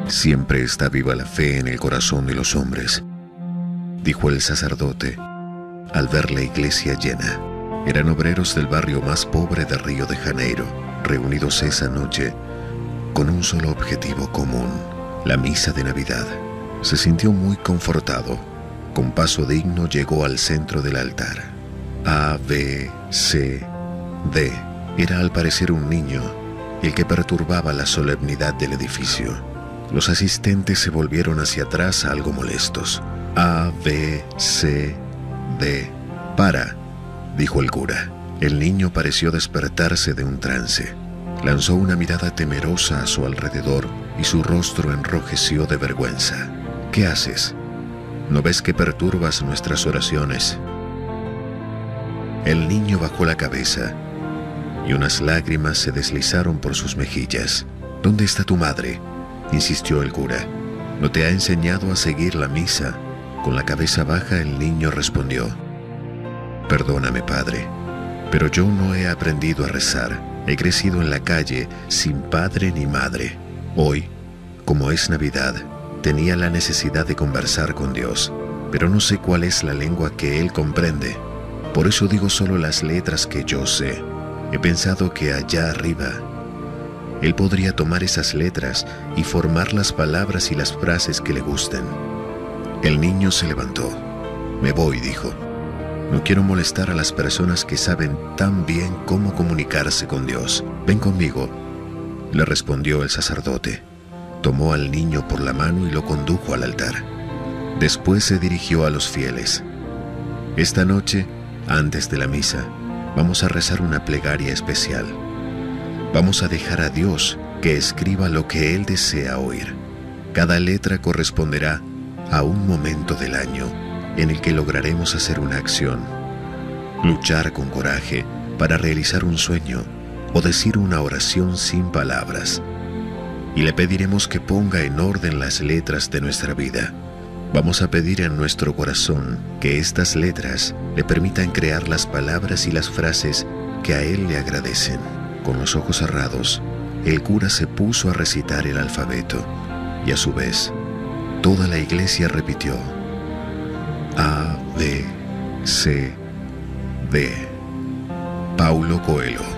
Siempre está viva la fe en el corazón de los hombres, dijo el sacerdote al ver la iglesia llena. Eran obreros del barrio más pobre de Río de Janeiro, reunidos esa noche con un solo objetivo común, la misa de Navidad. Se sintió muy confortado. Con paso digno llegó al centro del altar. A, B, C, D. Era al parecer un niño el que perturbaba la solemnidad del edificio. Los asistentes se volvieron hacia atrás algo molestos. A, B, C, D. «Para», dijo el cura. El niño pareció despertarse de un trance. Lanzó una mirada temerosa a su alrededor y su rostro enrojeció de vergüenza. «¿Qué haces? ¿No ves que perturbas nuestras oraciones?» El niño bajó la cabeza y unas lágrimas se deslizaron por sus mejillas. «¿Dónde está tu madre?», insistió el cura. «¿No te ha enseñado a seguir la misa?». Con la cabeza baja el niño respondió: «Perdóname, padre, pero yo no he aprendido a rezar. He crecido en la calle sin padre ni madre. Hoy, como es Navidad, tenía la necesidad de conversar con Dios, pero no sé cuál es la lengua que Él comprende. Por eso digo solo las letras que yo sé. He pensado que allá arriba Él podría tomar esas letras y formar las palabras y las frases que le gusten». El niño se levantó. «Me voy», dijo. «No quiero molestar a las personas que saben tan bien cómo comunicarse con Dios. Ven conmigo», le respondió el sacerdote. Tomó al niño por la mano y lo condujo al altar. Después se dirigió a los fieles. «Esta noche, antes de la misa, vamos a rezar una plegaria especial. Vamos a dejar a Dios que escriba lo que Él desea oír. Cada letra corresponderá a un momento del año en el que lograremos hacer una acción, luchar con coraje para realizar un sueño o decir una oración sin palabras. Y le pediremos que ponga en orden las letras de nuestra vida. Vamos a pedir en nuestro corazón que estas letras le permitan crear las palabras y las frases que a Él le agradecen». Con los ojos cerrados, el cura se puso a recitar el alfabeto y a su vez, toda la iglesia repitió: A, B, C, D. Paulo Coelho.